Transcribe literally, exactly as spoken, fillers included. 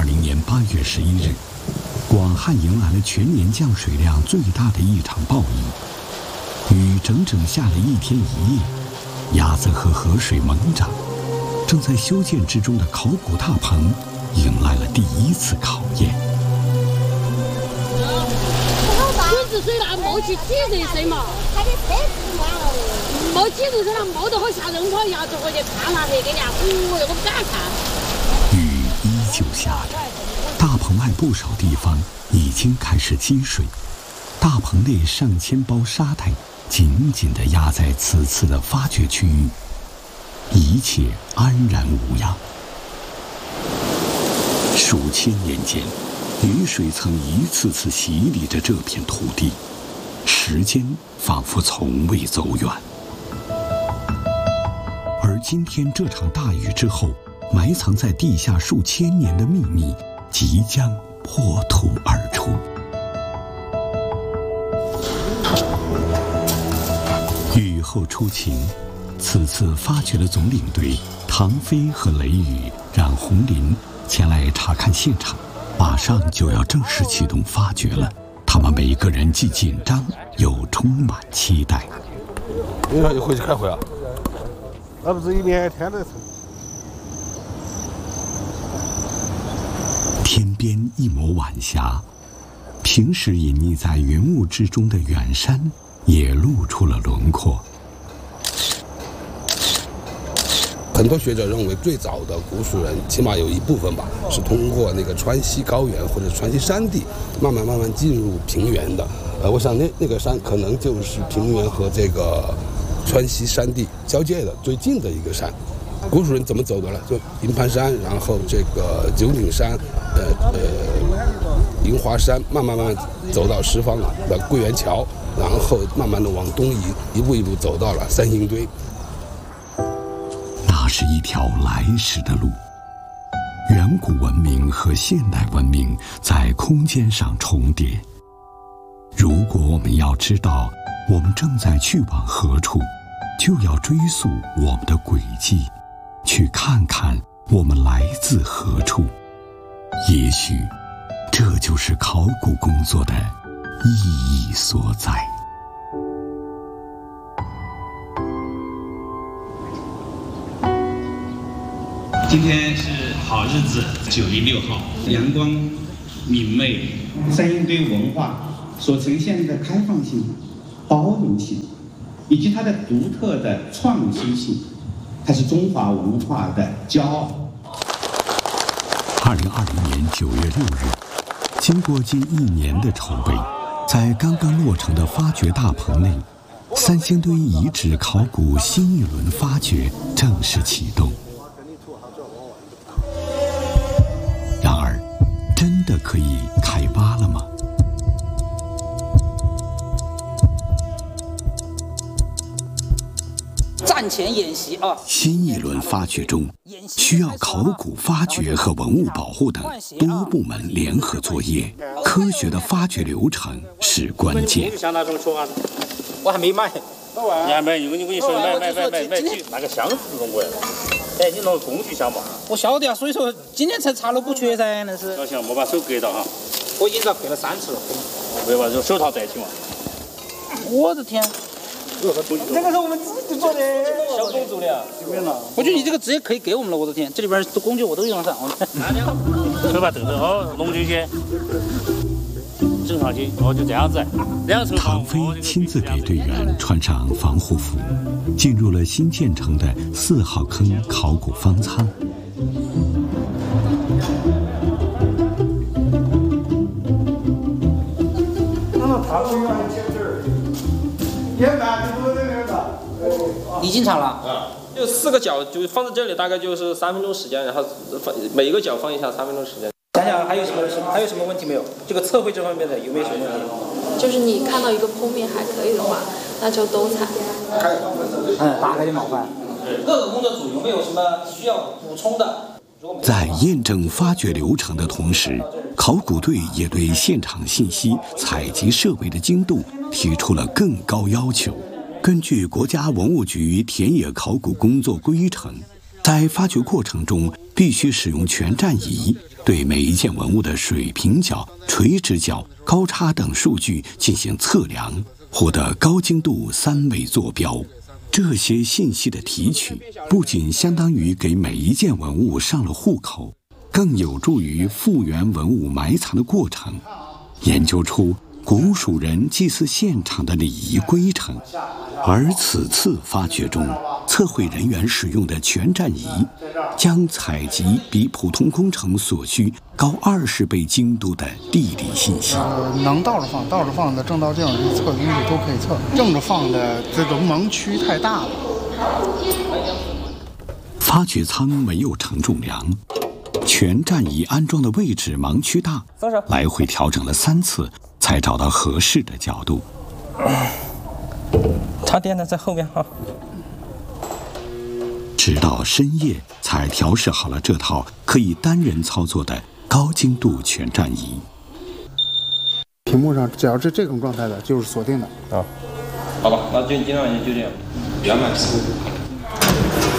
二零年八月十一日，广汉迎来了全年降水量最大的一场暴雨，雨整整下了一天一夜，鸭子河河水猛涨。正在修建之中的考古大棚迎来了第一次考验。 水是水那冒起几热水嘛？他的车子嘛，冒几热水了，冒得好吓人，我要走过去看下去，给人家呜，我不敢看。 雨依旧下着，大棚外不少地方已经开始积水，大棚内上千包沙袋紧紧地压在此次的发掘区域。一切安然无恙。数千年间，雨水曾一次次洗礼着这片土地，时间仿佛从未走远。而今天这场大雨之后，埋藏在地下数千年的秘密即将破土而出。雨后初晴。此次发掘的总领队唐飞和雷雨让红林前来查看现场，马上就要正式启动发掘了。他们每个人既紧张又充满期待。 明天就回去开会啊？那不是一年天的。 天边一抹晚霞，平时隐匿在云雾之中的远山也露出了轮廓。 很多学者认为，最早的古蜀人起码有一部分吧，是通过那个川西高原或者川西山地，慢慢慢慢进入平原的。呃，我想那那个山可能就是平原和这个川西山地交界的最近的一个山。古蜀人怎么走的呢？就银盘山，然后这个九鼎山，呃呃，银华山，慢慢慢慢走到十方的桂园桥，然后慢慢的往东移，一步一步走到了三星堆。 那是一条来时的路，远古文明和现代文明在空间上重叠。如果我们要知道我们正在去往何处，就要追溯我们的轨迹，去看看我们来自何处。也许这就是考古工作的意义所在。 今天是好日子，九月六号，阳光明媚。三星堆文化所呈现的开放性、包容性，以及它的独特的创新性，它是中华文化的骄傲。 二零二零年九月六日，经过近一年的筹备，在刚刚落成的发掘大棚内，三星堆遗址考古新一轮发掘正式启动。然而，真的可以开挖了吗？ 战前演习啊！ 新一轮发掘中，需要考古发掘和文物保护等多部门联合作业，科学的发掘流程是关键。 我还没买， 你还没？我跟你说，买买买买买几那个箱子弄过来了。哎，你弄个工具箱吧。 我晓得呀，所以说今天才查了不缺噻，那是。 小心莫把手割到哈。 我已经遭割了三次了。 没把手套戴起嘛。 我的天！ 这个是我们自己做的，小工做的啊， 我觉得你这个职业可以给我们了，我的天，这里边的工具我都用上。 手把豆豆哦，弄进去，整上去，哦就这样子。 唐飞亲自给队员穿上防护服，进入了新建成的四号坑考古方舱。 你进场了？ 啊，就四个脚就放在这里，大概就是三分钟时间，然后放每一个脚放一下，三分钟时间。 想想还有什么还有什么问题没有？这个测绘这方面的有没有什么问题？ 就是你看到一个剖面还可以的话，那就都采。 嗯，打开就麻烦。各个工作组有没有什么需要补充的？ 在验证发掘流程的同时，考古队也对现场信息采集设备的精度提出了更高要求。根据国家文物局田野考古工作规程，在发掘过程中必须使用全站仪，对每一件文物的水平角、垂直角、高差等数据进行测量，获得高精度三维坐标。这些信息的提取，不仅相当于给每一件文物上了户口，更有助于复原文物埋藏的过程，研究出古蜀人祭祀现场的礼仪规程。而此次发掘中，测绘人员使用的全站仪将采集比普通工程所需高二十倍精度的地理信息。 呃，能倒着放，倒着放的正倒镜测东西都可以测，正着放的这个盲区太大了。 发掘舱没有承重梁，全站仪安装的位置盲区大，来回调整了三次，才找到合适的角度。 插电的在后面哈。 直到深夜才调试好了这套可以单人操作的高精度全站仪。 屏幕上只要是这种状态的，就是锁定的。 啊，好吧，那就今天晚上就这样。 原来是。